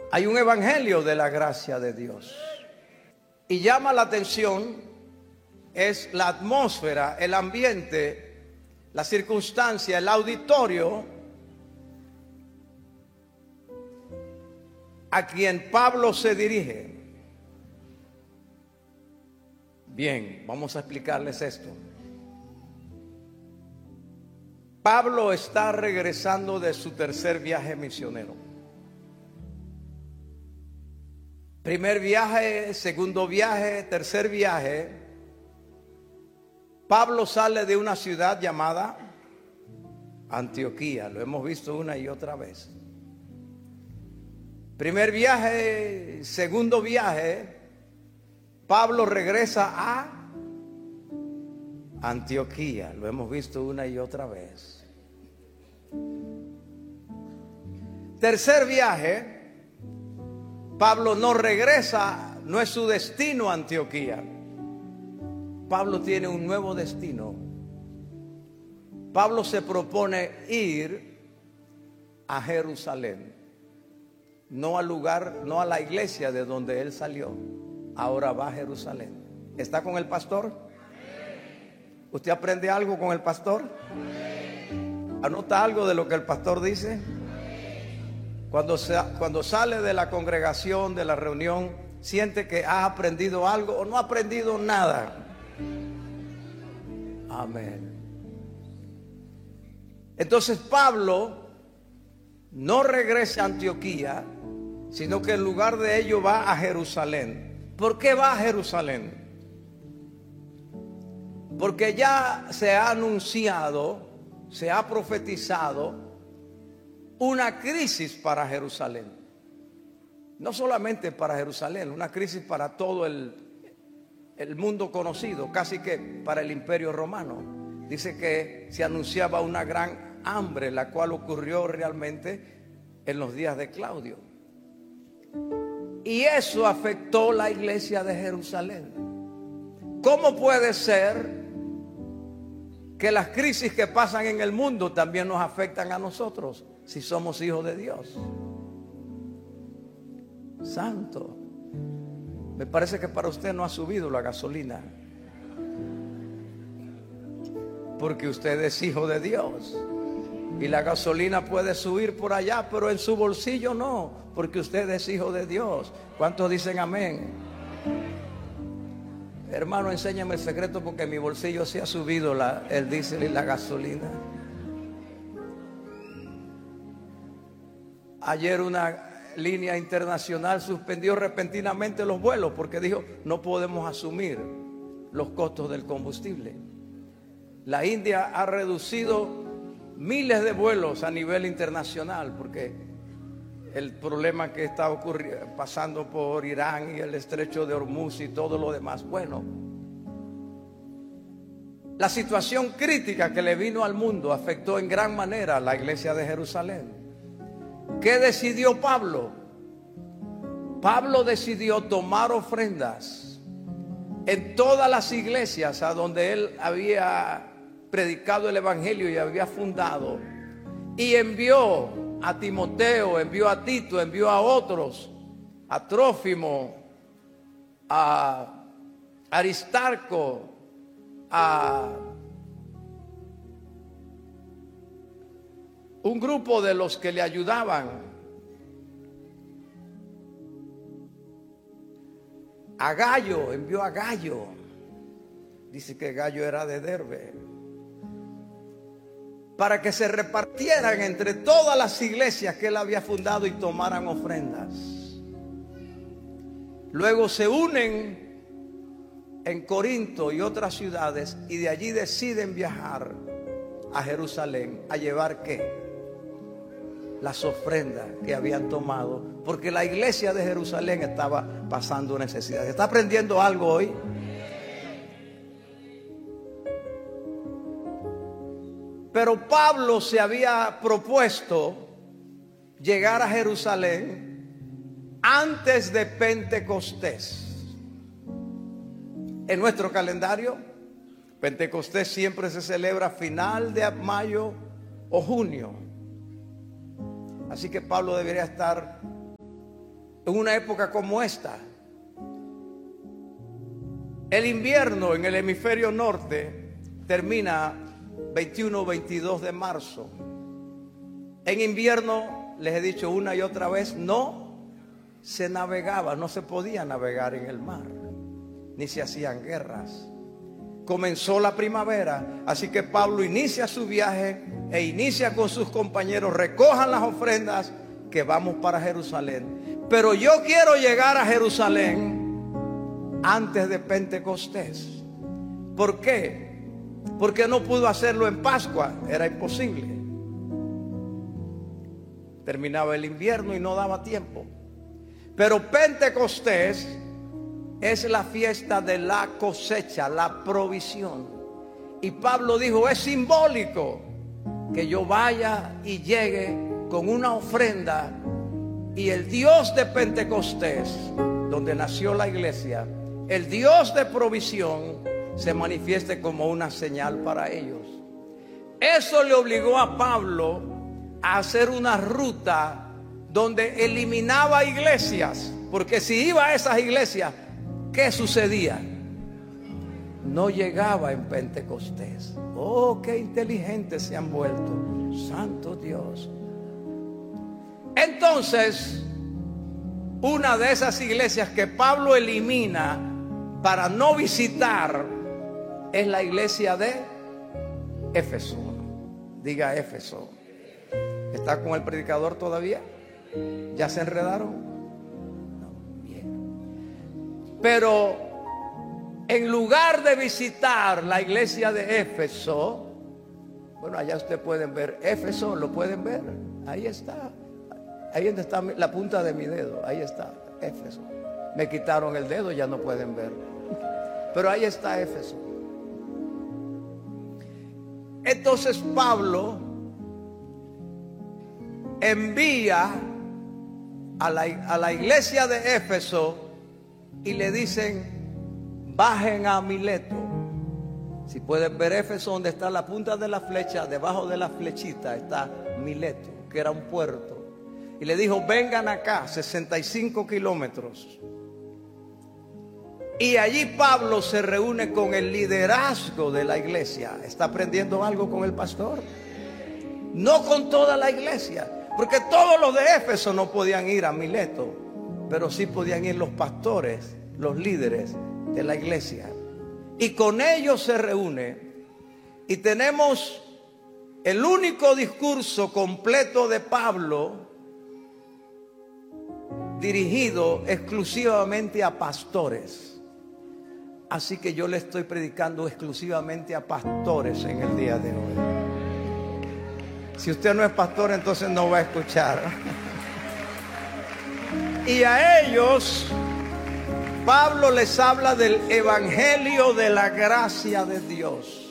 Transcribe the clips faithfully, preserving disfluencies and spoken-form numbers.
Hay un evangelio de la gracia de Dios. Y llama la atención es la atmósfera, el ambiente, la circunstancia, el auditorio a quien Pablo se dirige. Bien, vamos a explicarles esto. Pablo está regresando de su tercer viaje misionero. Primer viaje, segundo viaje, tercer viaje. Pablo sale de una ciudad llamada Antioquía. Lo hemos visto una y otra vez. Primer viaje, segundo viaje. Pablo regresa a Antioquía. Lo hemos visto una y otra vez. Tercer viaje. Pablo no regresa, no es su destino Antioquía. Pablo tiene un nuevo destino. Pablo se propone ir a Jerusalén, no al lugar, no a la iglesia de donde él salió. Ahora va a Jerusalén. ¿Está con el pastor? ¿Usted aprende algo con el pastor? ¿Anota algo de lo que el pastor dice? Cuando, se, cuando sale de la congregación, de la reunión, siente que ha aprendido algo o no ha aprendido nada. Amén. Entonces Pablo no regresa a Antioquía, sino que en lugar de ello va a Jerusalén. ¿Por qué va a Jerusalén? Porque ya se ha anunciado, se ha profetizado una crisis para Jerusalén. No solamente para Jerusalén, una crisis para todo el, el mundo conocido, casi que para el Imperio Romano. Dice que se anunciaba una gran hambre, la cual ocurrió realmente en los días de Claudio. Y eso afectó la iglesia de Jerusalén. ¿Cómo puede ser que las crisis que pasan en el mundo también nos afectan a nosotros si somos hijos de Dios? Santo. Me parece que para usted no ha subido la gasolina, porque usted es hijo de Dios. Y la gasolina puede subir por allá, pero en su bolsillo no, porque usted es hijo de Dios. ¿Cuántos dicen amén? Hermano, enséñame el secreto, porque en mi bolsillo se ha subido la, el diésel y la gasolina. Ayer una línea internacional suspendió repentinamente los vuelos porque dijo: no podemos asumir los costos del combustible. La India ha reducido miles de vuelos a nivel internacional porque el problema que está ocurriendo, pasando por Irán y el estrecho de Hormuz y todo lo demás. Bueno, la situación crítica que le vino al mundo afectó en gran manera a la iglesia de Jerusalén. ¿Qué decidió Pablo? Pablo decidió tomar ofrendas en todas las iglesias a donde él había predicado el evangelio y había fundado, y envió a Timoteo, envió a Tito, envió a otros, a Trófimo, a Aristarco, a un grupo de los que le ayudaban, a Gallo, envió a Gallo. Dice que Gallo era de Derbe, para que se repartieran entre todas las iglesias que él había fundado y tomaran ofrendas. Luego se unen en Corinto y otras ciudades, y de allí deciden viajar a Jerusalén a llevar ¿qué? Las ofrendas que habían tomado, porque la iglesia de Jerusalén estaba pasando necesidad. ¿Está aprendiendo algo hoy? Pero Pablo se había propuesto llegar a Jerusalén antes de Pentecostés. En nuestro calendario, Pentecostés siempre se celebra a final de mayo o junio. Así que Pablo debería estar en una época como esta. El invierno en el hemisferio norte termina veintiuno o veintidós de marzo. En invierno, les he dicho una y otra vez, no se navegaba, no se podía navegar en el mar, ni se hacían guerras. Comenzó la primavera, así que Pablo inicia su viaje e inicia con sus compañeros: recojan las ofrendas que vamos para Jerusalén. Pero yo quiero llegar a Jerusalén antes de Pentecostés. ¿Por qué? Porque no pudo hacerlo en Pascua, era imposible. Terminaba el invierno y no daba tiempo. Pero Pentecostés es la fiesta de la cosecha, la provisión. Y Pablo dijo: es simbólico que yo vaya y llegue con una ofrenda, y el Dios de Pentecostés, donde nació la iglesia, el Dios de provisión, se manifieste como una señal para ellos. Eso le obligó a Pablo a hacer una ruta donde eliminaba iglesias, porque si iba a esas iglesias, ¿qué sucedía? No llegaba en Pentecostés. Oh, qué inteligentes se han vuelto. Santo Dios. Entonces, una de esas iglesias que Pablo elimina para no visitar es la iglesia de Éfeso. Diga Éfeso. ¿Está con el predicador todavía? ¿Ya se enredaron? No, bien. Pero en lugar de visitar la iglesia de Éfeso, bueno, allá ustedes pueden ver Éfeso, lo pueden ver, ahí está. Ahí donde está la punta de mi dedo, ahí está Éfeso. Me quitaron el dedo, ya no pueden ver, pero ahí está Éfeso. Entonces Pablo envía a la, a la iglesia de Éfeso y le dicen: bajen a Mileto. Si pueden ver Éfeso, donde está la punta de la flecha, debajo de la flechita está Mileto, que era un puerto. Y le dijo: vengan acá, sesenta y cinco kilómetros. Y allí Pablo se reúne con el liderazgo de la iglesia. ¿Está aprendiendo algo con el pastor? No con toda la iglesia, porque todos los de Éfeso no podían ir a Mileto, pero sí podían ir los pastores, los líderes de la iglesia. Y con ellos se reúne. Y tenemos el único discurso completo de Pablo dirigido exclusivamente a pastores. Así que yo le estoy predicando exclusivamente a pastores en el día de hoy. Si usted no es pastor, entonces no va a escuchar. Y a ellos Pablo les habla del evangelio de la gracia de Dios.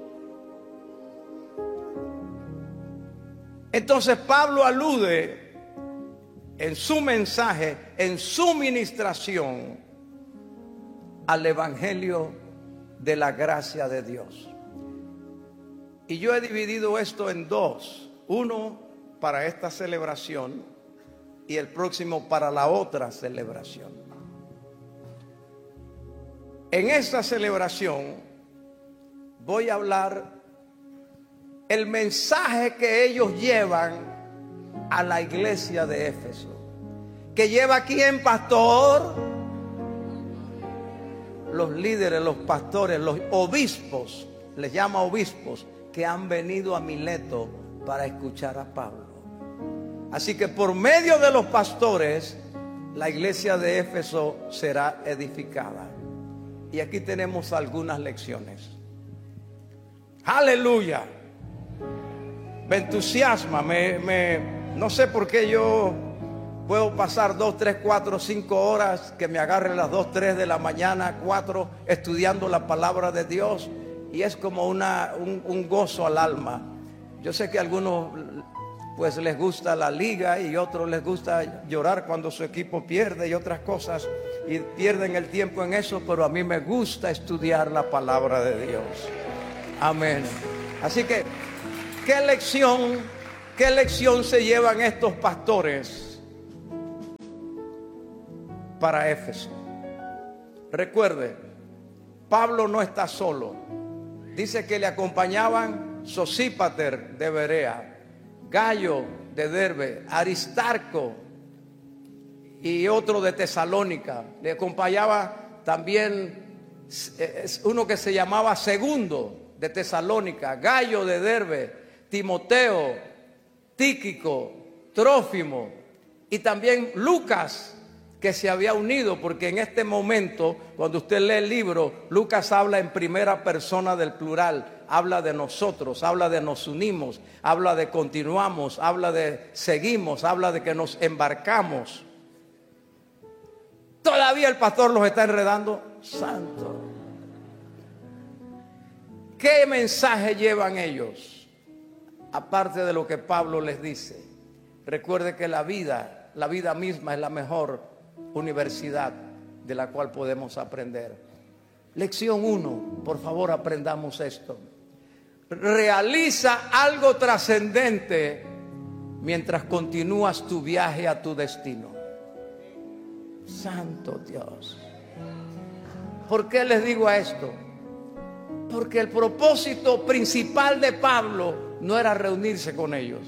Entonces Pablo alude en su mensaje, en su ministración, al evangelio de la gracia de Dios. Y yo he dividido esto en dos: uno para esta celebración y el próximo para la otra celebración. En esta celebración voy a hablar el mensaje que ellos llevan a la iglesia de Éfeso. ¿Que lleva quién, pastor? Los líderes, los pastores, los obispos, les llama obispos, que han venido a Mileto para escuchar a Pablo. Así que por medio de los pastores, la iglesia de Éfeso será edificada. Y aquí tenemos algunas lecciones. Aleluya. Me entusiasma, me, me, no sé por qué yo puedo pasar dos, tres, cuatro, cinco horas, que me agarre las dos, tres de la mañana, cuatro, estudiando la palabra de Dios, y es como una, un, un gozo al alma. Yo sé que a algunos pues les gusta la liga y a otros les gusta llorar cuando su equipo pierde y otras cosas, y pierden el tiempo en eso, pero a mí me gusta estudiar la palabra de Dios. Amén. Así que, ¿qué lección, qué lección se llevan estos pastores? para Éfeso. Recuerde, Pablo no está solo. Dice que le acompañaban Sosípater de Berea, Gallo de Derbe, Aristarco y otro de Tesalónica. Le acompañaba también uno que se llamaba Segundo de Tesalónica, Gallo de Derbe, Timoteo, Tíquico, Trófimo y también Lucas, que se había unido, porque en este momento, cuando usted lee el libro, Lucas habla en primera persona del plural, habla de nosotros, habla de nos unimos, habla de continuamos, habla de seguimos, habla de que nos embarcamos. Todavía el pastor los está enredando. Santo. ¿Qué mensaje llevan ellos? Aparte de lo que Pablo les dice. Recuerde que la vida, la vida misma es la mejor universidad de la cual podemos aprender. Lección uno, por favor aprendamos esto. Realiza algo trascendente mientras continúas tu viaje a tu destino. Santo Dios. ¿Por qué les digo esto? Porque el propósito principal de Pablo no era reunirse con ellos.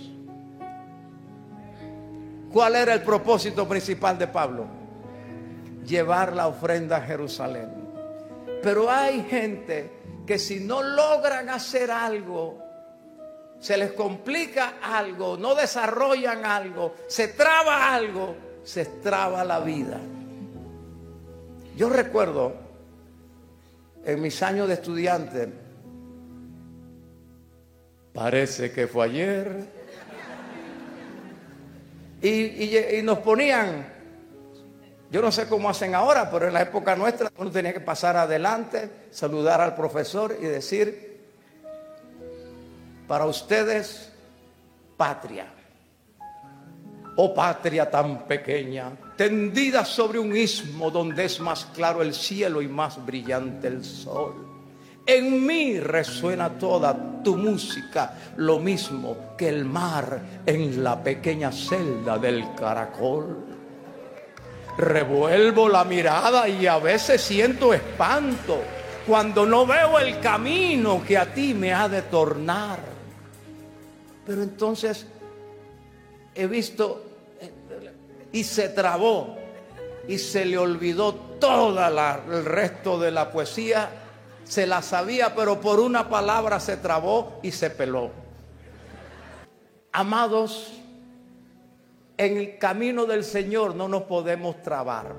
¿Cuál era el propósito principal de Pablo? Llevar la ofrenda a Jerusalén. Pero hay gente que si no logran hacer algo, se les complica algo, no desarrollan algo, se traba algo, se traba la vida. Yo recuerdo en mis años de estudiante, parece que fue ayer, y, y, y nos ponían, yo no sé cómo hacen ahora, pero en la época nuestra uno tenía que pasar adelante, saludar al profesor y decir: para ustedes, patria. Oh patria tan pequeña, tendida sobre un istmo donde es más claro el cielo y más brillante el sol. En mí resuena toda tu música, lo mismo que el mar en la pequeña celda del caracol. Revuelvo la mirada y a veces siento espanto cuando no veo el camino que a ti me ha de tornar. Pero entonces he visto y se trabó y se le olvidó toda la, el resto de la poesía. Se la sabía, pero por una palabra se trabó y se peló. Amados, en el camino del Señor no nos podemos trabar.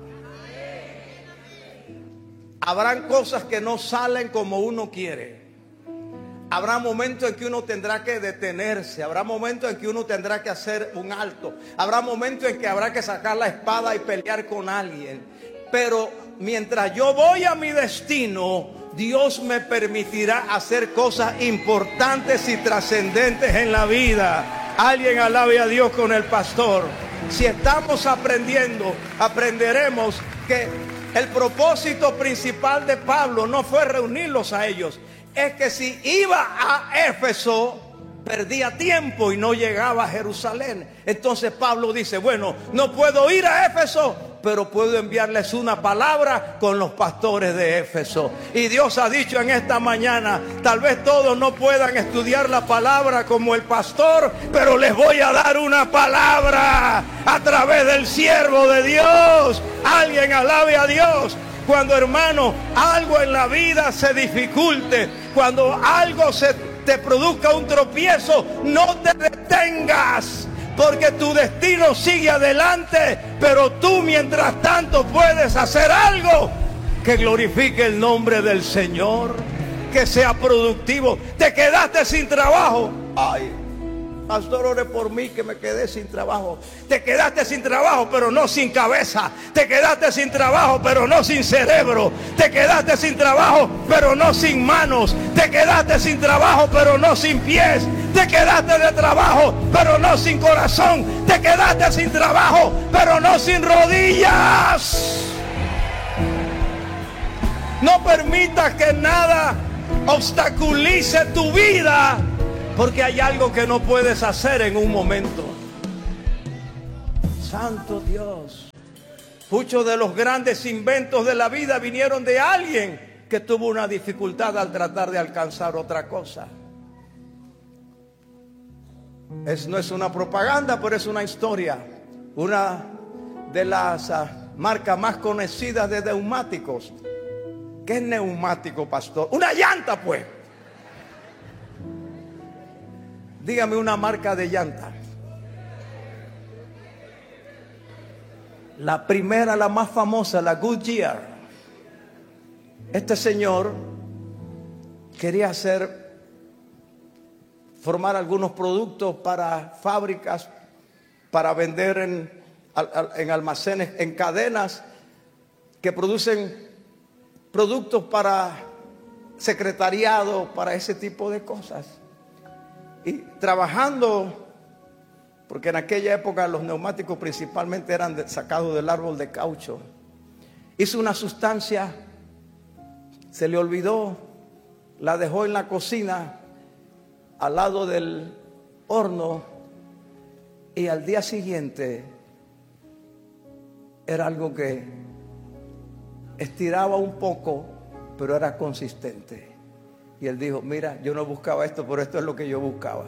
Habrán cosas que no salen como uno quiere. Habrá momentos en que uno tendrá que detenerse. Habrá momentos en que uno tendrá que hacer un alto. Habrá momentos en que habrá que sacar la espada y pelear con alguien. Pero mientras yo voy a mi destino, Dios me permitirá hacer cosas importantes y trascendentes en la vida. Alguien alabe a Dios con el pastor. Si estamos aprendiendo, aprenderemos que el propósito principal de Pablo no fue reunirlos a ellos. Es que si iba a Éfeso, perdía tiempo y no llegaba a Jerusalén. Entonces Pablo dice: bueno, no puedo ir a Éfeso, pero puedo enviarles una palabra con los pastores de Éfeso. Y Dios ha dicho en esta mañana: tal vez todos no puedan estudiar la palabra como el pastor, pero les voy a dar una palabra a través del siervo de Dios. Alguien alabe a Dios. Cuando, hermano, algo en la vida se dificulte, cuando algo se te produzca un tropiezo, no te detengas, porque tu destino sigue adelante. Pero tú, mientras tanto, puedes hacer algo que glorifique el nombre del Señor, que sea productivo. Te quedaste sin trabajo. Ay, pastor, ore por mí que me quedé sin trabajo. Te quedaste sin trabajo, pero no sin cabeza. Te quedaste sin trabajo, pero no sin cerebro. Te quedaste sin trabajo, pero no sin manos. Te quedaste sin trabajo, pero no sin pies. Te quedaste de trabajo, pero no sin corazón. Te quedaste sin trabajo, pero no sin rodillas. No permitas que nada obstaculice tu vida, porque hay algo que no puedes hacer en un momento. Santo Dios. Muchos de los grandes inventos de la vida vinieron de alguien que tuvo una dificultad al tratar de alcanzar otra cosa. Es, no es una propaganda, pero es una historia. Una de las uh, marcas más conocidas de neumáticos. ¿Qué es neumático, pastor? Una llanta, pues. Dígame una marca de llanta. La primera, la más famosa, la Goodyear. Este señor quería hacer, formar algunos productos para fábricas, para vender en, en almacenes, en cadenas que producen productos para secretariado, para ese tipo de cosas. Y trabajando, porque en aquella época los neumáticos principalmente eran de, sacados del árbol de caucho, hizo una sustancia, se le olvidó, la dejó en la cocina al lado del horno, y al día siguiente era algo que estiraba un poco, pero era consistente. Y él dijo, mira, yo no buscaba esto, pero esto es lo que yo buscaba.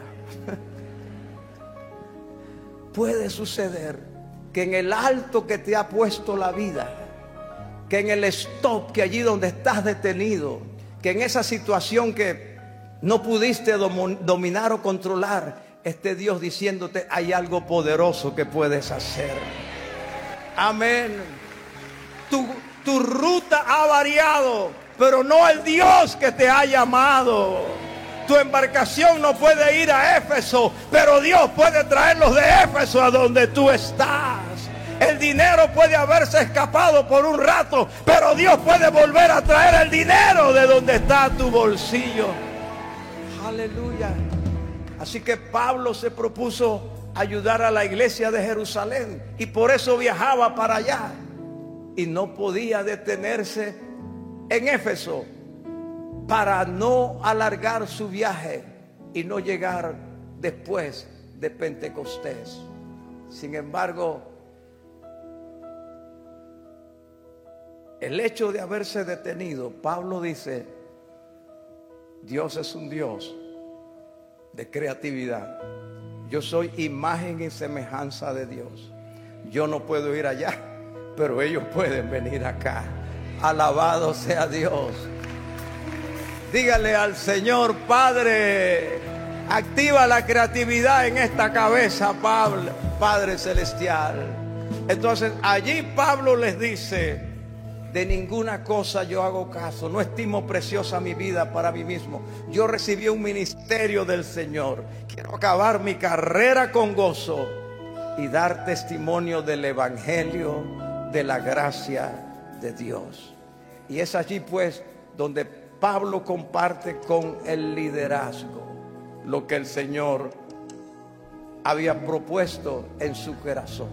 Puede suceder que en el alto que te ha puesto la vida, que en el stop, que allí donde estás detenido, que en esa situación que no pudiste dominar o controlar, esté Dios diciéndote, hay algo poderoso que puedes hacer. Amén. Tu, tu ruta ha variado, pero no el Dios que te ha llamado. Tu embarcación no puede ir a Éfeso, pero Dios puede traerlos de Éfeso a donde tú estás. El dinero puede haberse escapado por un rato, pero Dios puede volver a traer el dinero de donde está tu bolsillo. Aleluya. Así que Pablo se propuso ayudar a la iglesia de Jerusalén y por eso viajaba para allá. Y no podía detenerse en Éfeso para no alargar su viaje y no llegar después de Pentecostés. Sin embargo, el hecho de haberse detenido, Pablo dice, Dios es un Dios de creatividad. Yo soy imagen y semejanza de Dios. Yo no puedo ir allá, pero ellos pueden venir acá. Alabado sea Dios. Dígale al Señor, Padre, activa la creatividad en esta cabeza, Pablo, Padre Celestial. Entonces allí Pablo les dice, de ninguna cosa yo hago caso, no estimo preciosa mi vida para mí mismo. Yo recibí un ministerio del Señor. Quiero acabar mi carrera con gozo y dar testimonio del evangelio de la gracia de Dios. Y es allí pues donde Pablo comparte con el liderazgo lo que el Señor había propuesto en su corazón.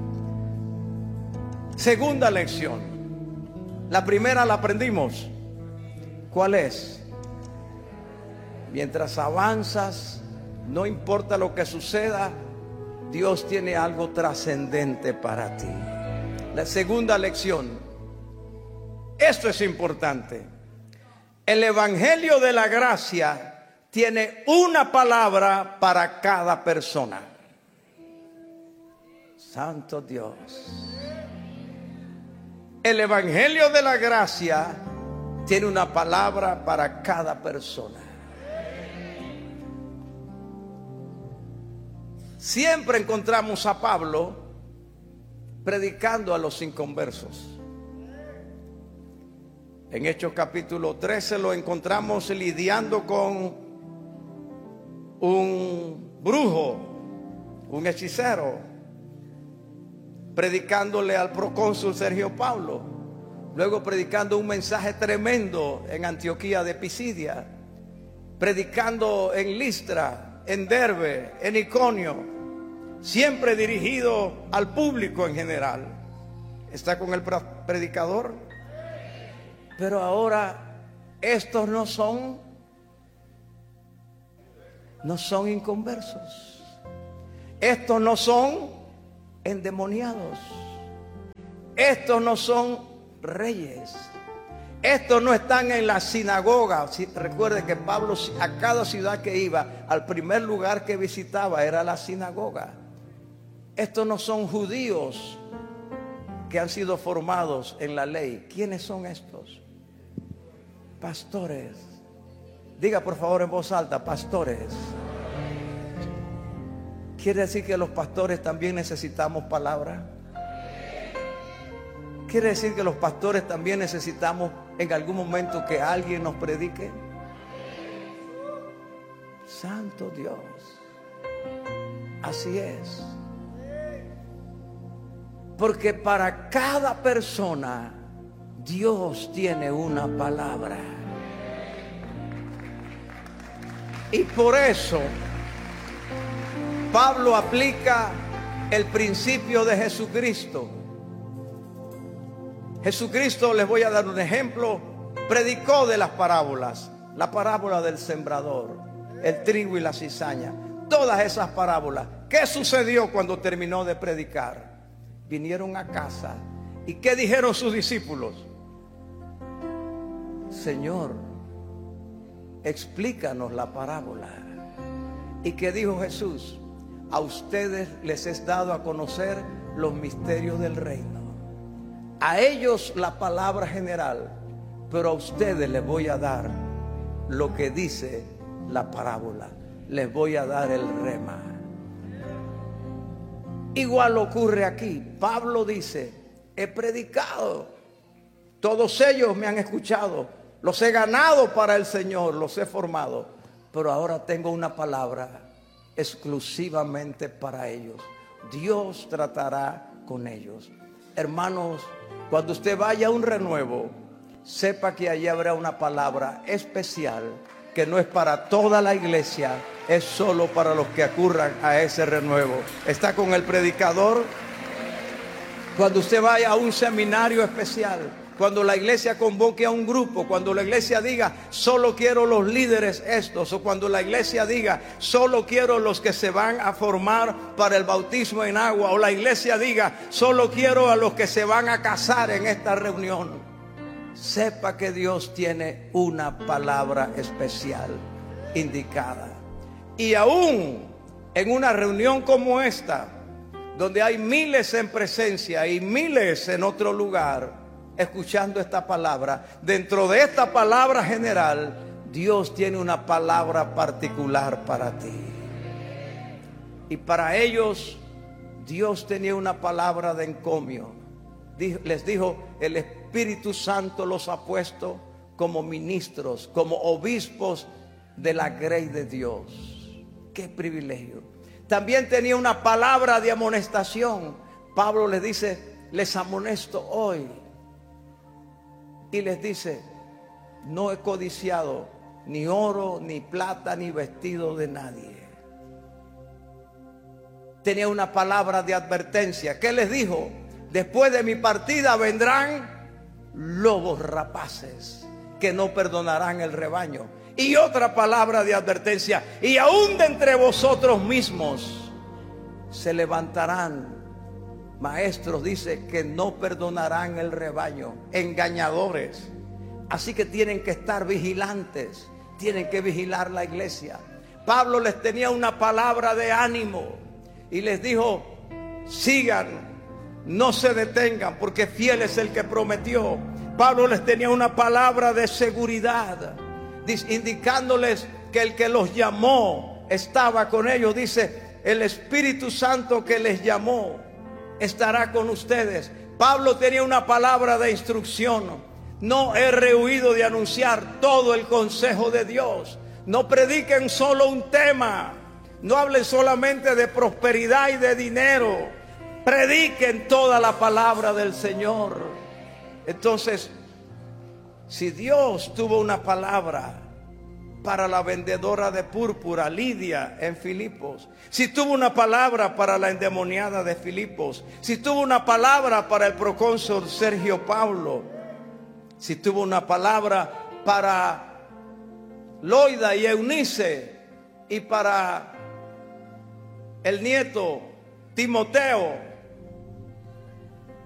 Segunda lección. La primera la aprendimos. ¿Cuál es? Mientras avanzas, no importa lo que suceda, Dios tiene algo trascendente para ti. La segunda lección. Esto es importante. El evangelio de la gracia tiene una palabra para cada persona. Santo Dios. El evangelio de la gracia tiene una palabra para cada persona. Siempre encontramos a Pablo predicando a los inconversos. En Hechos capítulo trece lo encontramos lidiando con un brujo, un hechicero, predicándole al procónsul Sergio Paulo, luego predicando un mensaje tremendo en Antioquía de Pisidia, predicando en Listra, en Derbe, en Iconio, siempre dirigido al público en general. ¿Está con el predicador? Pero ahora estos no son, no son inconversos. Estos no son endemoniados. estos no son reyes. Estos no están en la sinagoga. Recuerde que Pablo a cada ciudad que iba, al primer lugar que visitaba era la sinagoga. Estos no son judíos que han sido formados en la ley. ¿Quiénes son estos? Pastores. Diga por favor en voz alta, pastores. ¿Quiere decir que los pastores también necesitamos palabra? ¿Quiere decir que los pastores también necesitamos en algún momento que alguien nos predique? Santo Dios. Así es. Porque para cada persona Dios tiene una palabra. Y por eso Pablo aplica el principio de Jesucristo. Jesucristo, les voy a dar un ejemplo, predicó de las parábolas. La parábola del sembrador, el trigo y la cizaña. Todas esas parábolas. ¿Qué sucedió cuando terminó de predicar? Vinieron a casa. ¿Y qué dijeron sus discípulos? Señor, explícanos la parábola. ¿Y qué dijo Jesús? A ustedes les es dado a conocer los misterios del reino. A ellos la palabra general, pero a ustedes les voy a dar lo que dice la parábola. Les voy a dar el rema. Igual ocurre aquí. Pablo dice, he predicado. Todos ellos me han escuchado. Los he ganado para el Señor, los he formado. Pero ahora tengo una palabra exclusivamente para ellos. Dios tratará con ellos. Hermanos, cuando usted vaya a un renuevo, sepa que allí habrá una palabra especial que no es para toda la iglesia, es solo para los que acurran a ese renuevo. ¿Está con el predicador? Cuando usted vaya a un seminario especial, cuando la iglesia convoque a un grupo, cuando la iglesia diga, solo quiero los líderes estos, o cuando la iglesia diga, solo quiero los que se van a formar para el bautismo en agua, o la iglesia diga, solo quiero a los que se van a casar en esta reunión, sepa que Dios tiene una palabra especial indicada. Y aún en una reunión como esta, donde hay miles en presencia y miles en otro lugar, escuchando esta palabra, dentro de esta palabra general, Dios tiene una palabra particular para ti. Y para ellos, Dios tenía una palabra de encomio. Les dijo, el Espíritu Santo los ha puesto como ministros, como obispos de la grey de Dios. ¡Qué privilegio! También tenía una palabra de amonestación. Pablo les dice, les amonesto hoy. Y les dice, no he codiciado ni oro, ni plata, ni vestido de nadie. Tenía una palabra de advertencia. ¿Qué les dijo? Después de mi partida vendrán lobos rapaces que no perdonarán el rebaño. Y otra palabra de advertencia. Y aún de entre vosotros mismos se levantarán maestros, dice, que no perdonarán el rebaño, engañadores. Así que tienen que estar vigilantes, tienen que vigilar la iglesia. Pablo les tenía una palabra de ánimo y les dijo, sigan, no se detengan, porque fiel es el que prometió. Pablo les tenía una palabra de seguridad, indicándoles que el que los llamó estaba con ellos. Dice, el Espíritu Santo que les llamó estará con ustedes. Pablo tenía una palabra de instrucción. No he rehuido de anunciar todo el consejo de Dios. No prediquen solo un tema. No hablen solamente de prosperidad y de dinero. Prediquen toda la palabra del Señor. Entonces, si Dios tuvo una palabra para la vendedora de púrpura, Lidia, en Filipos, si tuvo una palabra para la endemoniada de Filipos, si tuvo una palabra para el procónsul Sergio Paulo, si tuvo una palabra para Loida y Eunice y para el nieto Timoteo,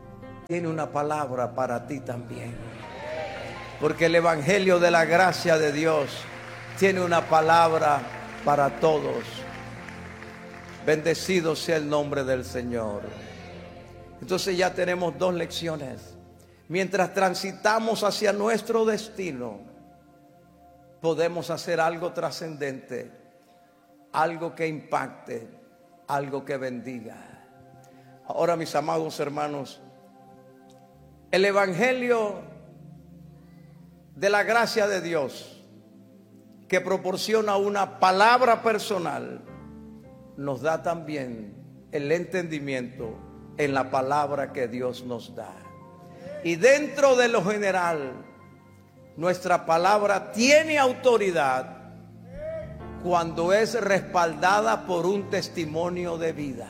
tiene una palabra para ti también. Porque el Evangelio de la gracia de Dios tiene una palabra para todos. Bendecido sea el nombre del Señor. Entonces ya tenemos dos lecciones. Mientras transitamos hacia nuestro destino, podemos hacer algo trascendente, algo que impacte, algo que bendiga. Ahora, mis amados hermanos, el Evangelio de la gracia de Dios, que proporciona una palabra personal, nos da también el entendimiento en la palabra que Dios nos da. Y dentro de lo general, nuestra palabra tiene autoridad cuando es respaldada por un testimonio de vida.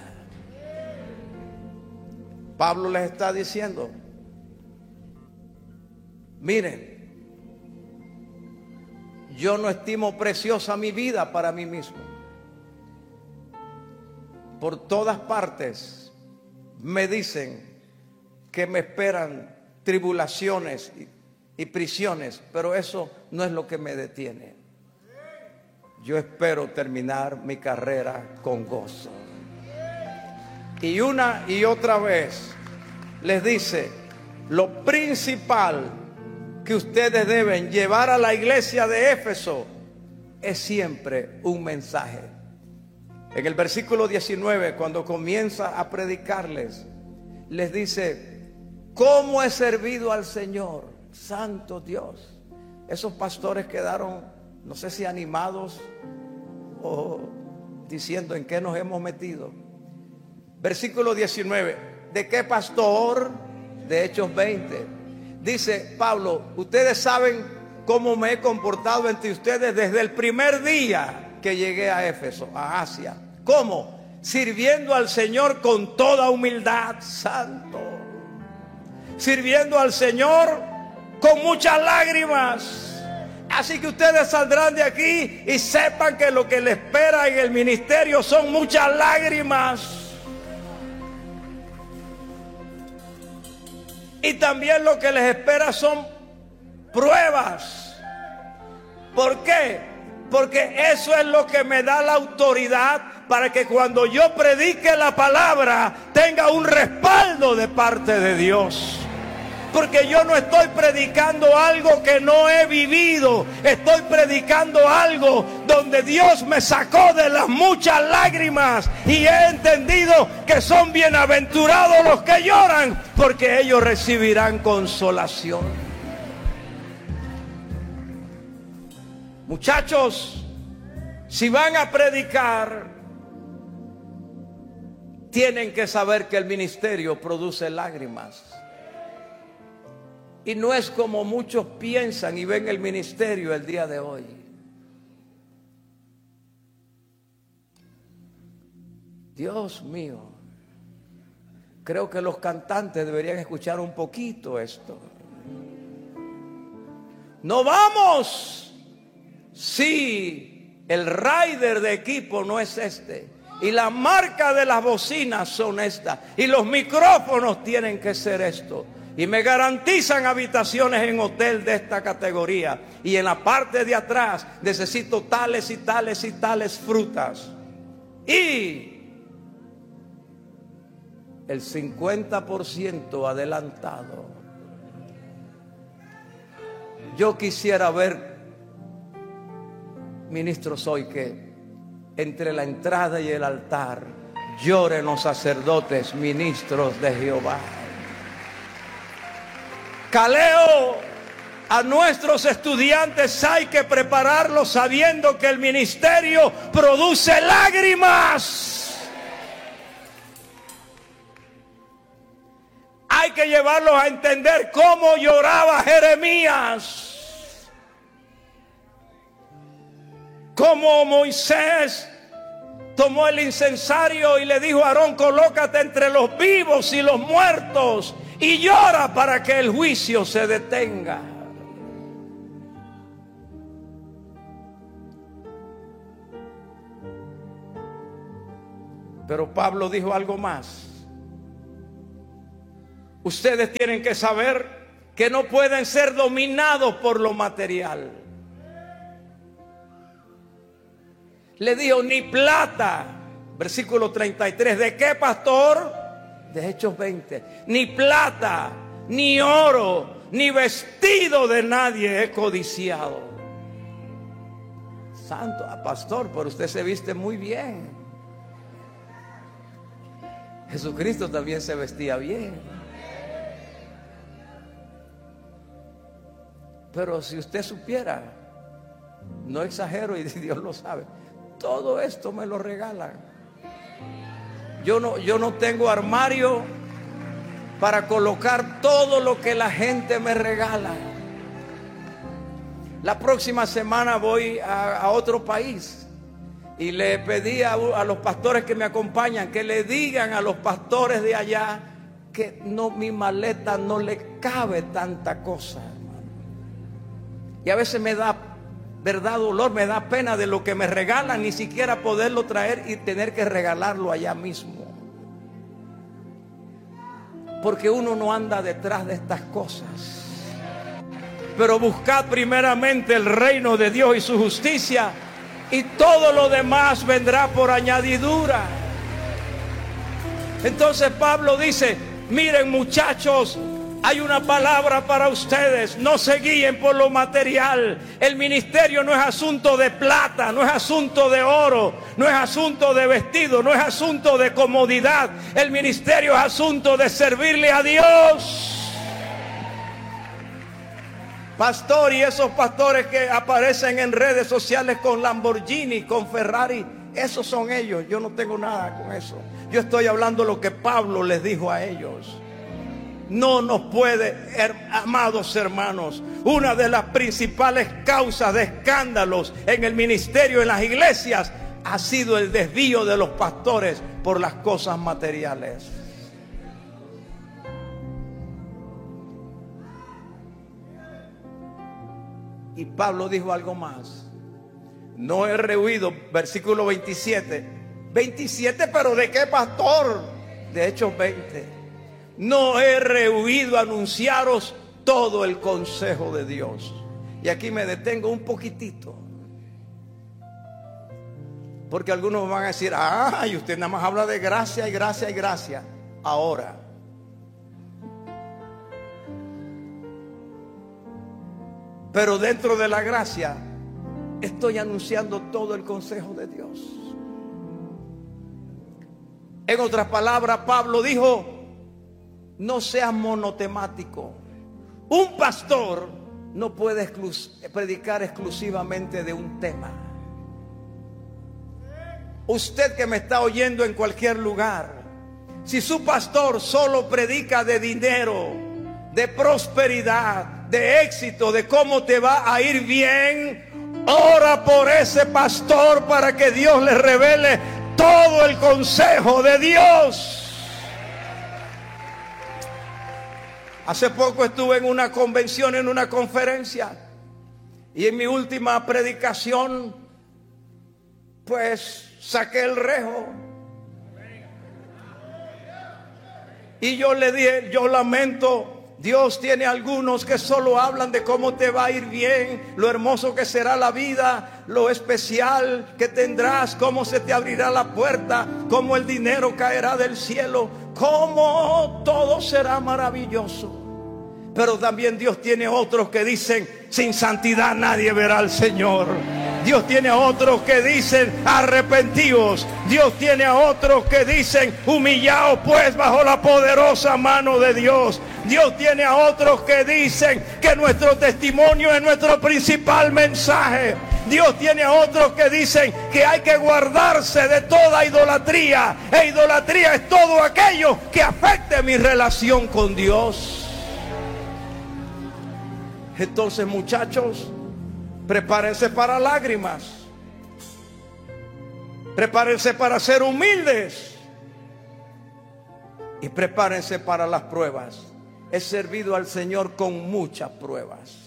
Pablo les está diciendo, miren, yo no estimo preciosa mi vida para mí mismo. Por todas partes me dicen que me esperan tribulaciones y, y prisiones, pero eso no es lo que me detiene. Yo espero terminar mi carrera con gozo. Y una y otra vez les dice, lo principal que ustedes deben llevar a la iglesia de Éfeso es siempre un mensaje. En el versículo diecinueve, cuando comienza a predicarles, les dice, ¿cómo he servido al Señor? Santo Dios. Esos pastores quedaron, no sé si animados o diciendo en qué nos hemos metido. Versículo diecinueve, ¿de qué pastor? De Hechos veinte. Dice Pablo, ustedes saben cómo me he comportado entre ustedes desde el primer día que llegué a Éfeso, a Asia. ¿Cómo? Sirviendo al Señor con toda humildad, santo. Sirviendo al Señor con muchas lágrimas. Así que ustedes saldrán de aquí y sepan que lo que les espera en el ministerio son muchas lágrimas. Y también lo que les espera son pruebas. ¿Por qué? Porque eso es lo que me da la autoridad para que cuando yo predique la palabra tenga un respaldo de parte de Dios. Porque yo no estoy predicando algo que no he vivido. Estoy predicando algo donde Dios me sacó de las muchas lágrimas. Y he entendido que son bienaventurados los que lloran, porque ellos recibirán consolación. Muchachos, si van a predicar, tienen que saber que el ministerio produce lágrimas. Y no es como muchos piensan y ven el ministerio el día de hoy. Dios mío, creo que los cantantes deberían escuchar un poquito esto. No vamos si el rider de equipo no es este, y la marca de las bocinas son estas, y los micrófonos tienen que ser esto. Y me garantizan habitaciones en hotel de esta categoría. Y en la parte de atrás necesito tales y tales y tales frutas. Y el cincuenta por ciento adelantado. Yo quisiera ver, ministros, hoy que entre la entrada y el altar lloren los sacerdotes, ministros de Jehová. Caleo, a nuestros estudiantes hay que prepararlos sabiendo que el ministerio produce lágrimas. Hay que llevarlos a entender cómo lloraba Jeremías, cómo Moisés tomó el incensario y le dijo a Aarón, colócate entre los vivos y los muertos y llora para que el juicio se detenga. Pero Pablo dijo algo más. Ustedes tienen que saber que no pueden ser dominados por lo material. Le dijo, ni plata, versículo treinta y tres, ¿de qué, pastor? De Hechos veinte. Ni plata, ni oro, ni vestido de nadie he codiciado. Santo, ah, pastor, pero usted se viste muy bien. Jesucristo también se vestía bien. Pero si usted supiera, no exagero y Dios lo sabe, todo esto me lo regalan. Yo no, yo no tengo armario para colocar todo lo que la gente me regala. La próxima semana voy a, a otro país y le pedí a, a los pastores que me acompañan que le digan a los pastores de allá que no, mi maleta no le cabe tanta cosa, hermano. Y a veces me da verdad dolor, me da pena de lo que me regalan, ni siquiera poderlo traer y tener que regalarlo allá mismo. Porque uno no anda detrás de estas cosas. Pero buscad primeramente el reino de Dios y su justicia, y todo lo demás vendrá por añadidura. Entonces Pablo dice, miren muchachos, hay una palabra para ustedes, no se guíen por lo material. El ministerio no es asunto de plata, no es asunto de oro, no es asunto de vestido, no es asunto de comodidad. El ministerio es asunto de servirle a Dios. Pastor, y esos pastores que aparecen en redes sociales con Lamborghini, con Ferrari, esos son ellos. Yo no tengo nada con eso. Yo estoy hablando lo que Pablo les dijo a ellos. No nos puede, amados hermanos, una de las principales causas de escándalos en el ministerio, en las iglesias, ha sido el desvío de los pastores por las cosas materiales. Y Pablo dijo algo más. No he rehuido, versículo veintisiete. veintisiete, pero ¿de qué, pastor? De Hechos veinte. No he rehuido anunciaros todo el consejo de Dios. Y aquí me detengo un poquitito, porque algunos van a decir, ay, usted nada más habla de gracia y gracia y gracia. Ahora, pero dentro de la gracia estoy anunciando todo el consejo de Dios. En otras palabras, Pablo dijo, no seas monotemático. Un pastor no puede exclus- predicar exclusivamente de un tema. Usted que me está oyendo en cualquier lugar, si su pastor solo predica de dinero, de prosperidad, de éxito, de cómo te va a ir bien, ora por ese pastor para que Dios le revele todo el consejo de Dios. Hace poco estuve en una convención, en una conferencia, y en mi última predicación, pues saqué el rejo. Y yo le dije, yo lamento, Dios tiene algunos que solo hablan de cómo te va a ir bien, lo hermoso que será la vida, lo especial que tendrás, cómo se te abrirá la puerta, cómo el dinero caerá del cielo, cómo todo será maravilloso. Pero también Dios tiene otros que dicen, sin santidad nadie verá al Señor. Dios tiene a otros que dicen, arrepentíos. Dios tiene a otros que dicen, humillaos pues bajo la poderosa mano de Dios. Dios tiene a otros que dicen que nuestro testimonio es nuestro principal mensaje. Dios tiene a otros que dicen que hay que guardarse de toda idolatría. E idolatría es todo aquello que afecte mi relación con Dios. Entonces, muchachos, prepárense para lágrimas. Prepárense para ser humildes. Y prepárense para las pruebas. He servido al Señor con muchas pruebas.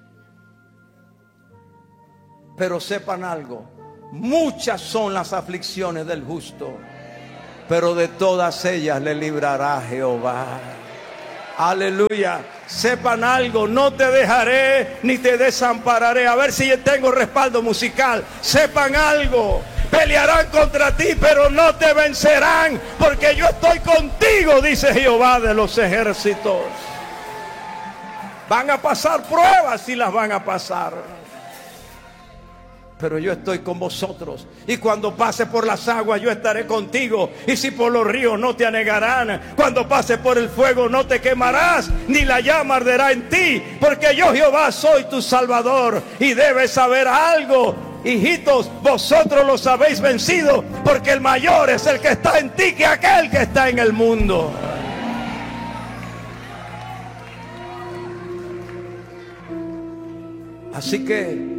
Pero sepan algo, muchas son las aflicciones del justo, pero de todas ellas le librará Jehová. Aleluya. Sepan algo, no te dejaré ni te desampararé. A ver si yo tengo respaldo musical. Sepan algo, pelearán contra ti, pero no te vencerán, porque yo estoy contigo, dice Jehová de los ejércitos. Van a pasar pruebas y las van a pasar, pero yo estoy con vosotros. Y cuando pase por las aguas, yo estaré contigo. Y si por los ríos, no te anegarán. Cuando pase por el fuego, no te quemarás, ni la llama arderá en ti, porque yo, Jehová, soy tu Salvador. Y debes saber algo, hijitos, vosotros los habéis vencido, porque el mayor es el que está en ti que aquel que está en el mundo. Así que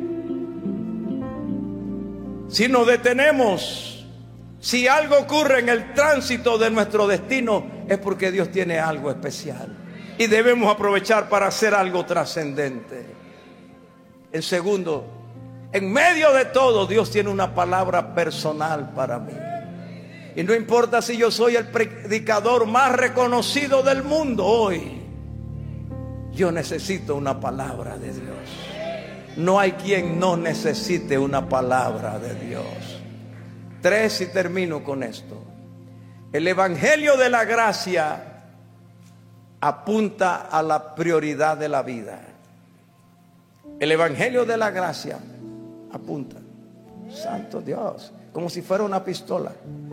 si nos detenemos, si algo ocurre en el tránsito de nuestro destino, es porque Dios tiene algo especial y debemos aprovechar para hacer algo trascendente. En segundo, en medio de todo, Dios tiene una palabra personal para mí. Y no importa si yo soy el predicador más reconocido del mundo hoy, yo necesito una palabra de Dios. No hay quien no necesite una palabra de Dios. Tres, y termino con esto. El evangelio de la gracia apunta a la prioridad de la vida. El evangelio de la gracia apunta. Santo Dios, como si fuera una pistola.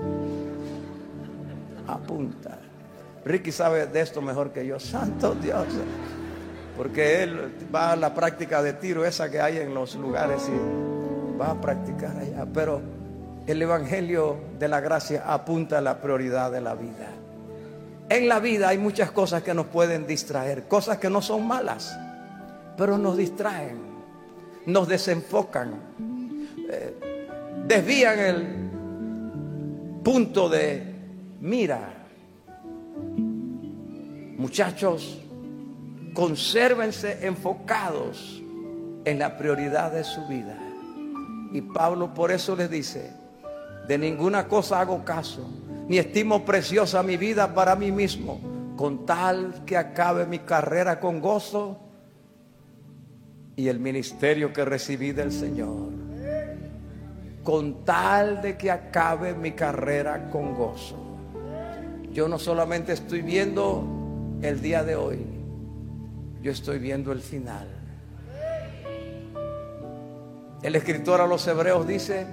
Apunta. Ricky sabe de esto mejor que yo. Santo Dios. Porque él va a la práctica de tiro esa que hay en los lugares y va a practicar allá. Pero el evangelio de la gracia apunta a la prioridad de la vida. En la vida hay muchas cosas que nos pueden distraer, cosas que no son malas, pero nos distraen, nos desenfocan, eh, desvían el punto de mira. Muchachos, consérvense enfocados en la prioridad de su vida. Y Pablo por eso les dice: de ninguna cosa hago caso, ni estimo preciosa mi vida para mí mismo, con tal que acabe mi carrera con gozo y el ministerio que recibí del Señor. Con tal de que acabe mi carrera con gozo. Yo no solamente estoy viendo el día de hoy, yo estoy viendo el final. El escritor a los Hebreos dice: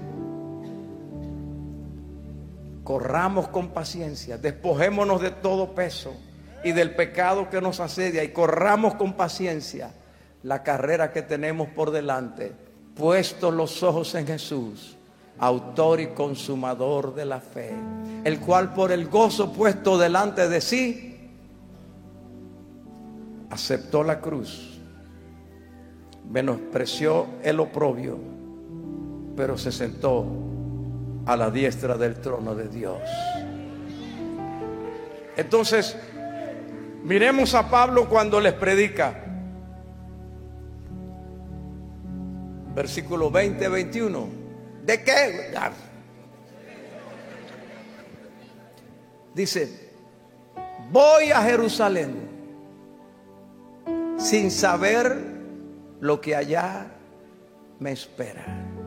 corramos con paciencia, despojémonos de todo peso y del pecado que nos asedia, y corramos con paciencia la carrera que tenemos por delante, puestos los ojos en Jesús, autor y consumador de la fe, el cual por el gozo puesto delante de sí aceptó la cruz, menospreció el oprobio, pero se sentó a la diestra del trono de Dios. Entonces, miremos a Pablo cuando les predica. Versículo veinte, veintiuno. ¿De qué? Dice: voy a Jerusalén sin saber lo que allá me espera.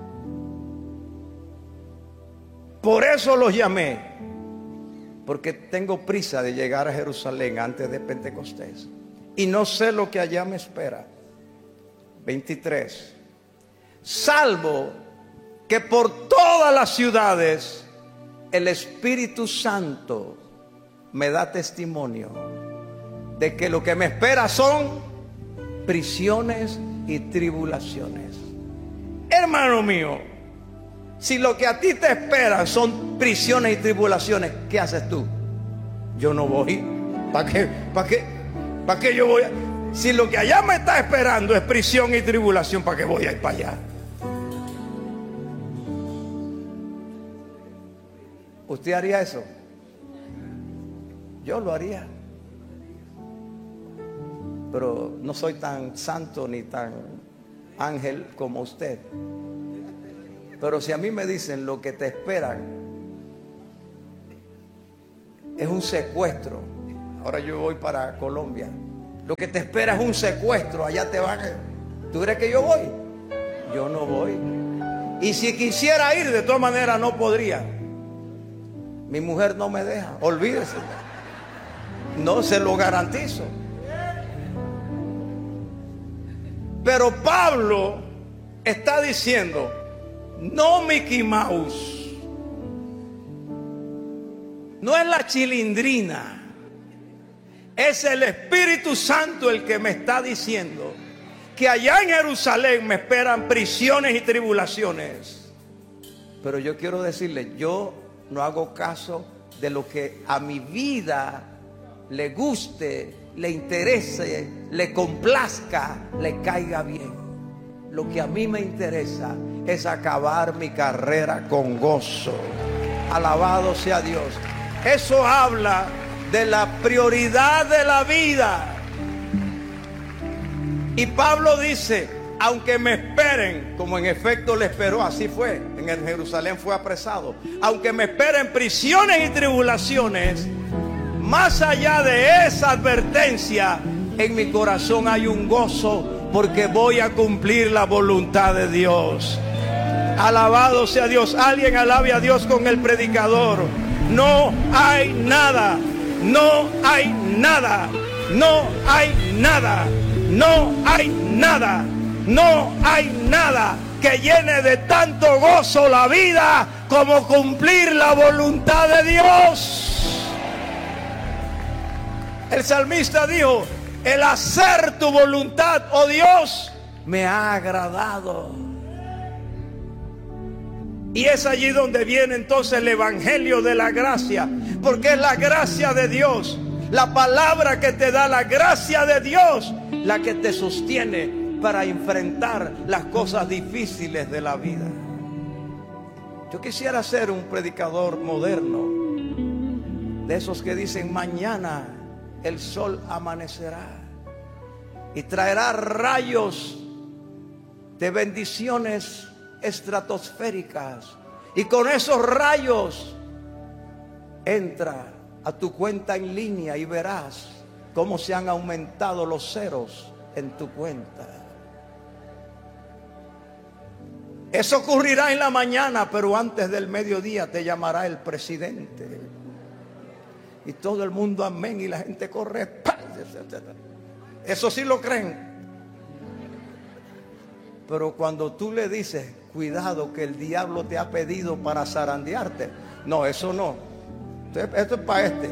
Por eso los llamé, porque tengo prisa de llegar a Jerusalén antes de Pentecostés, y no sé lo que allá me espera. veintitrés. Salvo que por todas las ciudades el Espíritu Santo me da testimonio de que lo que me espera son prisiones y tribulaciones. Hermano mío, si lo que a ti te espera son prisiones y tribulaciones, ¿qué haces tú? Yo no voy. ¿Para qué? ¿Para qué? ¿Para qué yo voy? Si lo que allá me está esperando es prisión y tribulación, ¿para qué voy a ir para allá? ¿Usted haría eso? Yo lo haría. Pero no soy tan santo ni tan ángel como usted. Pero si a mí me dicen lo que te esperan es un secuestro, ahora yo voy para Colombia. Lo que te espera es un secuestro, allá te van a... ¿Tú crees que yo voy? Yo no voy. Y si quisiera ir, de todas maneras no podría. Mi mujer no me deja, olvídese. No se lo garantizo. Pero Pablo está diciendo, no Mickey Mouse, no es la chilindrina, es el Espíritu Santo el que me está diciendo que allá en Jerusalén me esperan prisiones y tribulaciones. Pero yo quiero decirle, yo no hago caso de lo que a mi vida le guste, le interese, le complazca, le caiga bien. Lo que a mí me interesa es acabar mi carrera con gozo. Alabado sea Dios. Eso habla de la prioridad de la vida. Y Pablo dice, aunque me esperen, como en efecto le esperó, así fue, en el Jerusalén fue apresado, aunque me esperen prisiones y tribulaciones, más allá de esa advertencia, en mi corazón hay un gozo, porque voy a cumplir la voluntad de Dios. Alabado sea Dios. Alguien alabe a Dios con el predicador. No hay nada, no hay nada, no hay nada, no hay nada, no hay nada que llene de tanto gozo la vida como cumplir la voluntad de Dios. El salmista dijo, el hacer tu voluntad, oh Dios, me ha agradado. Y es allí donde viene entonces el evangelio de la gracia, porque es la gracia de Dios, la palabra que te da la gracia de Dios, la que te sostiene para enfrentar las cosas difíciles de la vida. Yo quisiera ser un predicador moderno, de esos que dicen mañana el sol amanecerá y traerá rayos de bendiciones estratosféricas, y con esos rayos entra a tu cuenta en línea y verás cómo se han aumentado los ceros en tu cuenta. Eso ocurrirá en la mañana, pero antes del mediodía te llamará el presidente y todo el mundo amén, y la gente corre. Eso sí lo creen. Pero cuando tú le dices, cuidado que el diablo te ha pedido para zarandearte, no, eso no, esto es para este.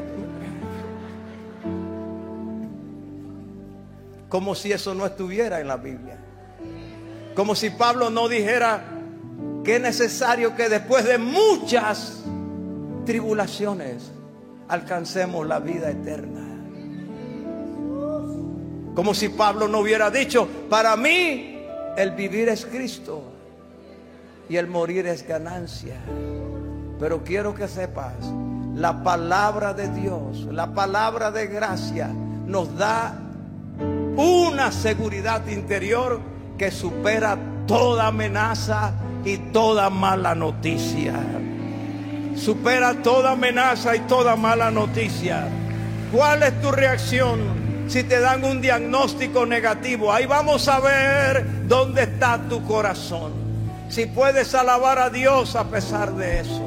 Como si eso no estuviera en la Biblia. Como si Pablo no dijera que es necesario que después de muchas tribulaciones alcancemos la vida eterna. Como si Pablo no hubiera dicho, para mí el vivir es Cristo y el morir es ganancia. Pero quiero que sepas, la palabra de Dios, la palabra de gracia nos da una seguridad interior que supera toda amenaza y toda mala noticia. Supera toda amenaza y toda mala noticia. ¿Cuál es tu reacción si te dan un diagnóstico negativo? Ahí vamos a ver dónde está tu corazón. Si puedes alabar a Dios a pesar de eso.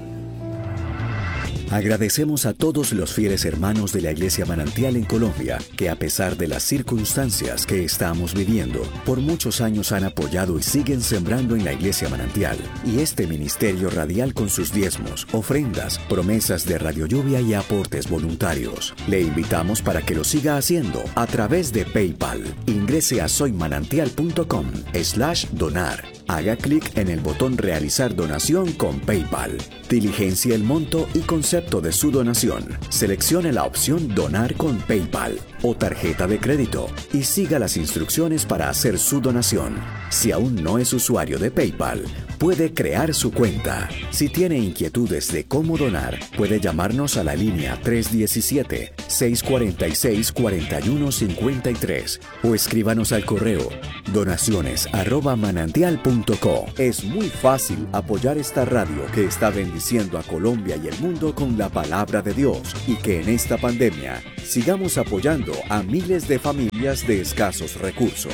Agradecemos a todos los fieles hermanos de la Iglesia Manantial en Colombia, que a pesar de las circunstancias que estamos viviendo, por muchos años han apoyado y siguen sembrando en la Iglesia Manantial y este ministerio radial con sus diezmos, ofrendas, promesas de Radio Lluvia y aportes voluntarios. Le invitamos para que lo siga haciendo a través de PayPal. Ingrese a soymanantial.com slash donar. Haga clic en el botón Realizar donación con PayPal. Diligencia el monto y concepto de su donación. Seleccione la opción Donar con PayPal o tarjeta de crédito y siga las instrucciones para hacer su donación. Si aún no es usuario de PayPal, puede crear su cuenta. Si tiene inquietudes de cómo donar, puede llamarnos a la línea tres uno siete, seis cuatro seis, cuatro uno cinco tres o escríbanos al correo donaciones arroba manantial punto co. Es muy fácil apoyar esta radio que está bendiciendo a Colombia y el mundo con la palabra de Dios y que en esta pandemia Sigamos apoyando a miles de familias de escasos recursos.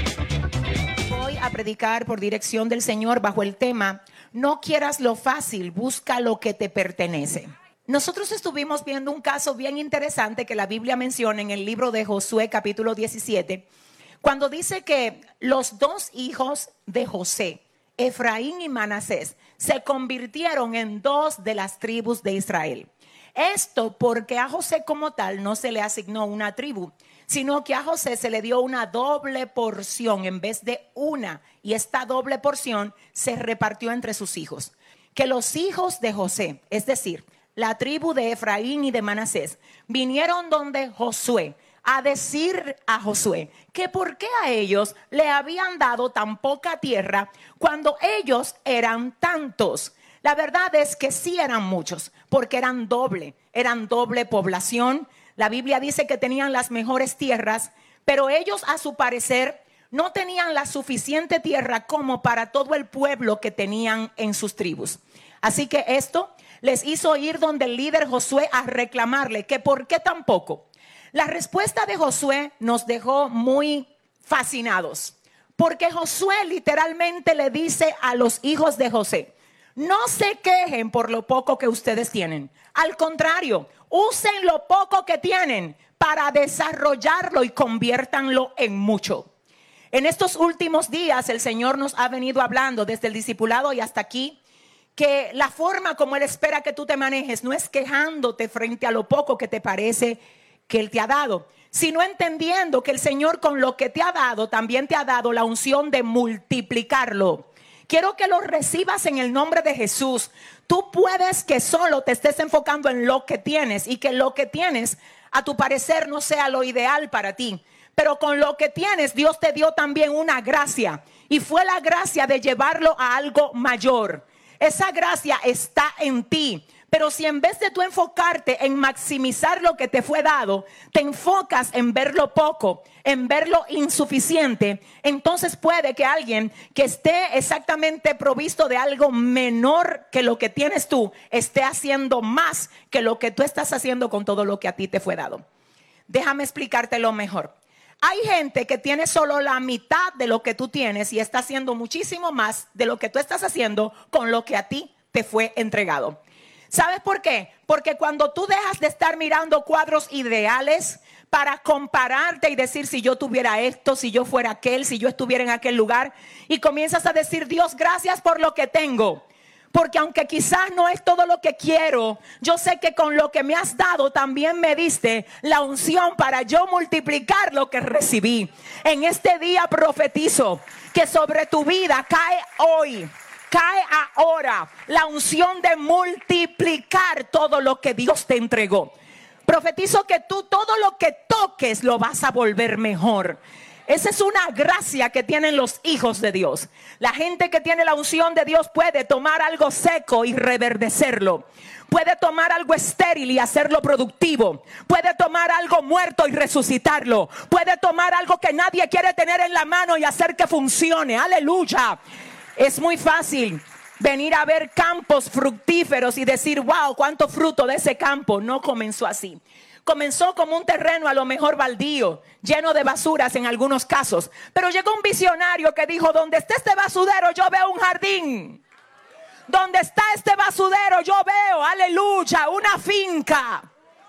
Voy a predicar por dirección del Señor bajo el tema: no quieras lo fácil, busca lo que te pertenece. Nosotros estuvimos viendo un caso bien interesante que la Biblia menciona en el libro de Josué capítulo diecisiete, cuando dice que los dos hijos de José, Efraín y Manasés, se convirtieron en dos de las tribus de Israel. Esto porque a José como tal no se le asignó una tribu, sino que a José se le dio una doble porción en vez de una, y esta doble porción se repartió entre sus hijos. Que los hijos de José, es decir, la tribu de Efraín y de Manasés, vinieron donde Josué a decir a Josué que por qué a ellos le habían dado tan poca tierra cuando ellos eran tantos. La verdad es que sí eran muchos, porque eran doble, eran doble población. La Biblia dice que tenían las mejores tierras, pero ellos, a su parecer, no tenían la suficiente tierra como para todo el pueblo que tenían en sus tribus. Así que esto les hizo ir donde el líder Josué a reclamarle que por qué tan poco. La respuesta de Josué nos dejó muy fascinados, porque Josué literalmente le dice a los hijos de José: no se quejen por lo poco que ustedes tienen. Al contrario, usen lo poco que tienen para desarrollarlo y conviértanlo en mucho. En estos últimos días el Señor nos ha venido hablando desde el discipulado y hasta aquí, que la forma como Él espera que tú te manejes no es quejándote frente a lo poco que te parece que Él te ha dado, sino entendiendo que el Señor, con lo que te ha dado, también te ha dado la unción de multiplicarlo. Quiero que lo recibas en el nombre de Jesús. Tú puedes que solo te estés enfocando en lo que tienes y que lo que tienes, a tu parecer, no sea lo ideal para ti. Pero con lo que tienes, Dios te dio también una gracia, y fue la gracia de llevarlo a algo mayor. Esa gracia está en ti. Pero si en vez de tú enfocarte en maximizar lo que te fue dado, te enfocas en ver lo poco, en ver lo insuficiente, entonces puede que alguien que esté exactamente provisto de algo menor que lo que tienes tú, esté haciendo más que lo que tú estás haciendo con todo lo que a ti te fue dado. Déjame explicártelo mejor. Hay gente que tiene solo la mitad de lo que tú tienes y está haciendo muchísimo más de lo que tú estás haciendo con lo que a ti te fue entregado. ¿Sabes por qué? Porque cuando tú dejas de estar mirando cuadros ideales para compararte y decir: si yo tuviera esto, si yo fuera aquel, si yo estuviera en aquel lugar, y comienzas a decir: Dios, gracias por lo que tengo, porque aunque quizás no es todo lo que quiero, yo sé que con lo que me has dado también me diste la unción para yo multiplicar lo que recibí. En este día profetizo que sobre tu vida cae hoy, cae ahora la unción de multiplicar todo lo que Dios te entregó. Profetizo que tú todo lo que toques lo vas a volver mejor. Esa es una gracia que tienen los hijos de Dios. La gente que tiene la unción de Dios puede tomar algo seco y reverdecerlo. Puede tomar algo estéril y hacerlo productivo. Puede tomar algo muerto y resucitarlo. Puede tomar algo que nadie quiere tener en la mano y hacer que funcione. Aleluya. Es muy fácil venir a ver campos fructíferos y decir: wow, cuánto fruto de ese campo. No comenzó así. Comenzó como un terreno a lo mejor baldío, lleno de basuras en algunos casos. Pero llegó un visionario que dijo: donde esté este basurero yo veo un jardín. Donde está este basurero yo veo, aleluya, una finca.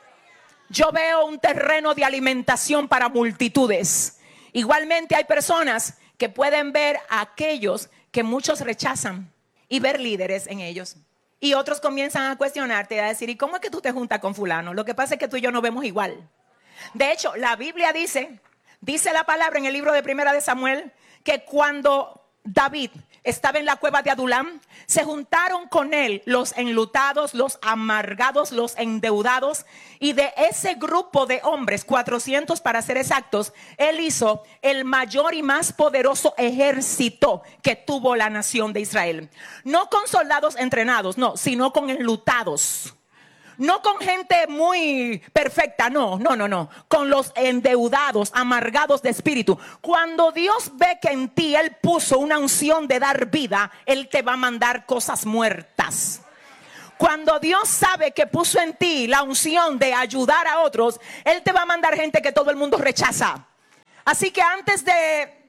Yo veo un terreno de alimentación para multitudes. Igualmente hay personas que pueden ver a aquellos que muchos rechazan y ver líderes en ellos. Y otros comienzan a cuestionarte y a decir: ¿y cómo es que tú te juntas con fulano? Lo que pasa es que tú y yo no vemos igual. De hecho, la Biblia dice, dice la palabra en el libro de Primera de Samuel, que cuando David estaba en la cueva de Adulam, se juntaron con él los enlutados, los amargados, los endeudados, y de ese grupo de hombres, cuatrocientos para ser exactos, él hizo el mayor y más poderoso ejército que tuvo la nación de Israel. No con soldados entrenados, no, sino con enlutados. No con gente muy perfecta, no, no, no, no. Con los endeudados, amargados de espíritu. Cuando Dios ve que en ti Él puso una unción de dar vida, Él te va a mandar cosas muertas. Cuando Dios sabe que puso en ti la unción de ayudar a otros, Él te va a mandar gente que todo el mundo rechaza. Así que antes de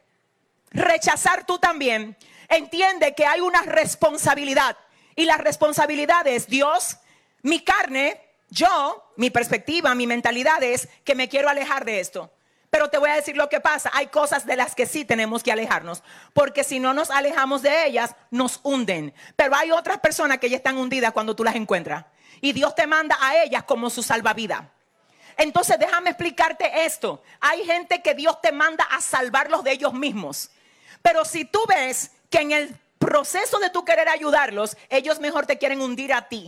rechazar tú también, entiende que hay una responsabilidad. Y la responsabilidad es Dios, mi carne, yo, mi perspectiva, mi mentalidad es que me quiero alejar de esto. Pero te voy a decir lo que pasa. Hay cosas de las que sí tenemos que alejarnos. Porque si no nos alejamos de ellas, nos hunden. Pero hay otras personas que ya están hundidas cuando tú las encuentras. Y Dios te manda a ellas como su salvavidas. Entonces déjame explicarte esto. Hay gente que Dios te manda a salvarlos de ellos mismos. Pero si tú ves que en el proceso de tú querer ayudarlos, ellos mejor te quieren hundir a ti.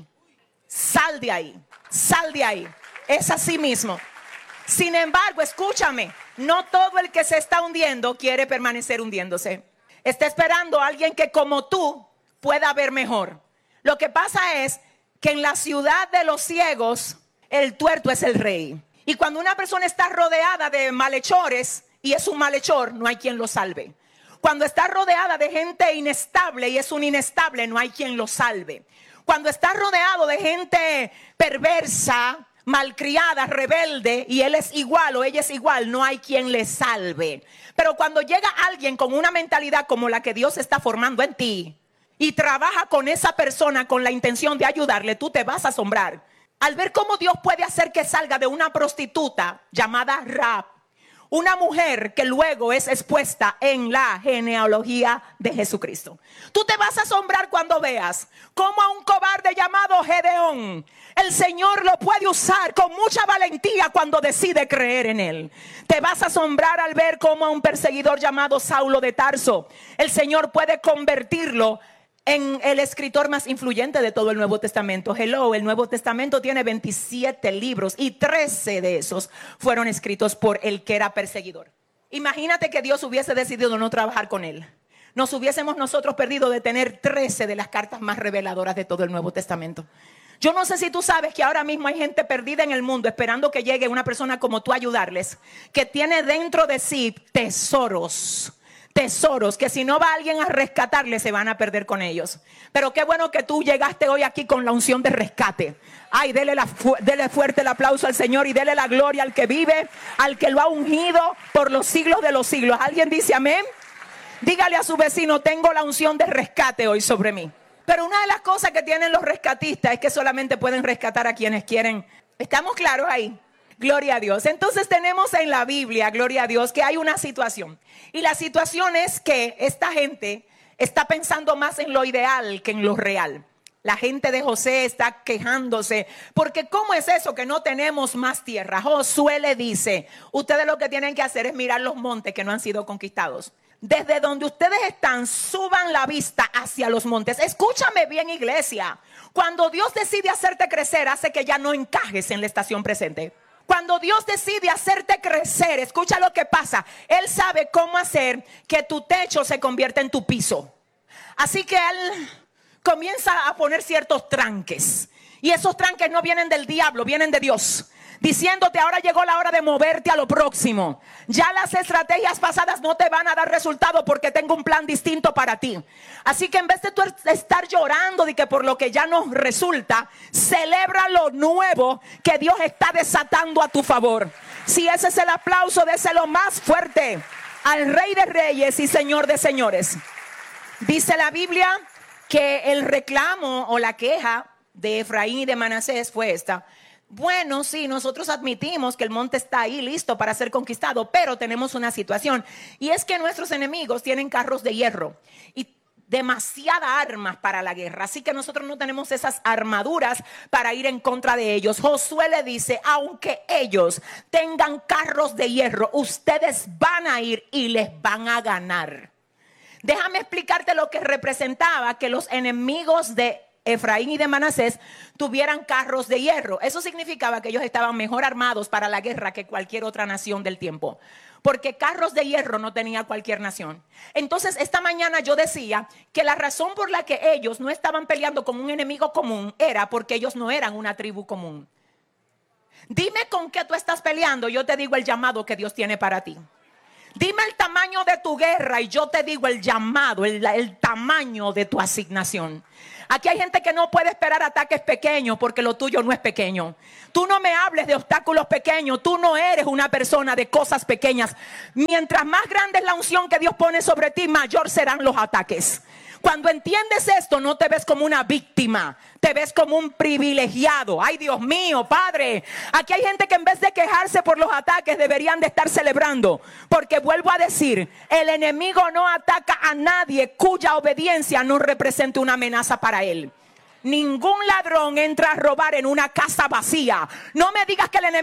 Sal de ahí. Sal de ahí. Es así mismo. Sin embargo, escúchame, no todo el que se está hundiendo quiere permanecer hundiéndose. Está esperando a alguien que como tú pueda ver mejor. Lo que pasa es que en la ciudad de los ciegos, el tuerto es el rey. Y cuando una persona está rodeada de malhechores y es un malhechor, no hay quien lo salve. Cuando está rodeada de gente inestable y es un inestable, no hay quien lo salve. Cuando está rodeado de gente perversa, malcriada, rebelde, y él es igual o ella es igual, no hay quien le salve. Pero cuando llega alguien con una mentalidad como la que Dios está formando en ti y trabaja con esa persona con la intención de ayudarle, tú te vas a asombrar al ver cómo Dios puede hacer que salga de una prostituta llamada Rahab, una mujer que luego es expuesta en la genealogía de Jesucristo. Tú te vas a asombrar cuando veas cómo a un cobarde llamado Gedeón, el Señor lo puede usar con mucha valentía cuando decide creer en él. Te vas a asombrar al ver cómo a un perseguidor llamado Saulo de Tarso, el Señor puede convertirlo en el escritor más influyente de todo el Nuevo Testamento. Hello, el Nuevo Testamento tiene veintisiete libros y trece de esos fueron escritos por el que era perseguidor. Imagínate que Dios hubiese decidido no trabajar con él. Nos hubiésemos nosotros perdido de tener trece de las cartas más reveladoras de todo el Nuevo Testamento. Yo no sé si tú sabes que ahora mismo hay gente perdida en el mundo esperando que llegue una persona como tú a ayudarles, que tiene dentro de sí tesoros. Tesoros que si no va alguien a rescatarle se van a perder con ellos. Pero qué bueno que tú llegaste hoy aquí con la unción de rescate. Ay, dele, la fu- dele fuerte el aplauso al Señor y dele la gloria al que vive, al que lo ha ungido por los siglos de los siglos. ¿Alguien dice amén? Dígale a su vecino, tengo la unción de rescate hoy sobre mí. Pero una de las cosas que tienen los rescatistas es que solamente pueden rescatar a quienes quieren. ¿Estamos claros ahí? Gloria a Dios. Entonces tenemos en la Biblia, gloria a Dios, que hay una situación. Y la situación es que esta gente está pensando más en lo ideal que en lo real. La gente de José está quejándose porque ¿cómo es eso que no tenemos más tierra? Josué le dice, ustedes lo que tienen que hacer es mirar los montes que no han sido conquistados. Desde donde ustedes están, suban la vista hacia los montes. Escúchame bien, iglesia. Cuando Dios decide hacerte crecer, hace que ya no encajes en la estación presente. Cuando Dios decide hacerte crecer, escucha lo que pasa. Él sabe cómo hacer que tu techo se convierta en tu piso. Así que Él comienza a poner ciertos tranques. Y esos tranques no vienen del diablo, vienen de Dios. Diciéndote, ahora llegó la hora de moverte a lo próximo. Ya las estrategias pasadas no te van a dar resultado porque tengo un plan distinto para ti. Así que en vez de tú estar llorando de que por lo que ya no resulta, celebra lo nuevo que Dios está desatando a tu favor. Si ese es el aplauso, déselo más fuerte al Rey de Reyes y Señor de Señores. Dice la Biblia que el reclamo o la queja de Efraín y de Manasés fue esta. Bueno, sí, nosotros admitimos que el monte está ahí listo para ser conquistado, pero tenemos una situación y es que nuestros enemigos tienen carros de hierro y demasiadas armas para la guerra, así que nosotros no tenemos esas armaduras para ir en contra de ellos. Josué le dice, aunque ellos tengan carros de hierro, ustedes van a ir y les van a ganar. Déjame explicarte lo que representaba que los enemigos de Efraín y de Manasés tuvieran carros de hierro. Eso significaba que ellos estaban mejor armados para la guerra que cualquier otra nación del tiempo, porque carros de hierro no tenía cualquier nación. Entonces esta mañana yo decía que la razón por la que ellos no estaban peleando con un enemigo común era porque ellos no eran una tribu común. Dime con qué tú estás peleando, yo te digo el llamado que Dios tiene para ti. Dime el tamaño de tu guerra y yo te digo el llamado, el, el tamaño de tu asignación. Aquí hay gente que no puede esperar ataques pequeños porque lo tuyo no es pequeño. Tú no me hables de obstáculos pequeños. Tú no eres una persona de cosas pequeñas. Mientras más grande es la unción que Dios pone sobre ti, mayor serán los ataques. Cuando entiendes esto, no te ves como una víctima, te ves como un privilegiado. Ay, Dios mío, Padre, aquí hay gente que en vez de quejarse por los ataques deberían de estar celebrando, porque vuelvo a decir, el enemigo no ataca a nadie cuya obediencia no represente una amenaza para él. Ningún ladrón entra a robar en una casa vacía. No me digas que el enemigo